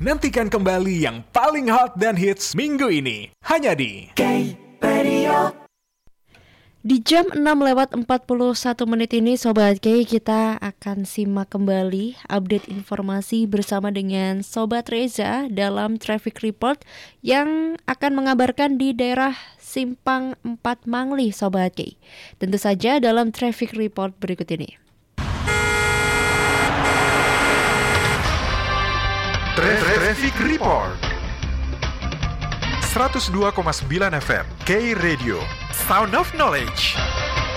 Nantikan kembali yang paling hot dan hits minggu ini. Hanya di K-Radio. Di jam 6:41 ini Sobat K, kita akan simak kembali update informasi bersama dengan Sobat Reza dalam Traffic Report yang akan mengabarkan di daerah Simpang 4 Mangli Sobat K. Tentu saja dalam Traffic Report berikut ini. Traffic Report 102,9 FM K-Radio, Sound of Knowledge.